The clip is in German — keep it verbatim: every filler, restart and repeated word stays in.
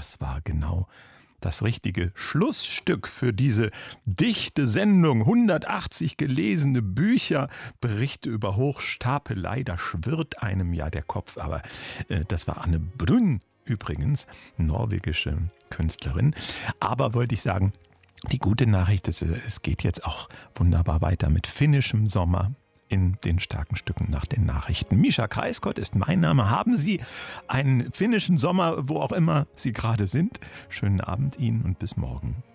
das war genau das richtige Schlussstück für diese dichte Sendung. hundertachtzig gelesene Bücher, Berichte über Hochstapelei, da schwirrt einem ja der Kopf. Aber äh, das war Anne Brünn übrigens, norwegische Künstlerin. Aber wollte ich sagen, die gute Nachricht ist, es geht jetzt auch wunderbar weiter mit finnischem Sommer in den starken Stücken nach den Nachrichten. Mischa Kreiskott ist mein Name. Haben Sie einen finnischen Sommer, wo auch immer Sie gerade sind? Schönen Abend Ihnen und bis morgen.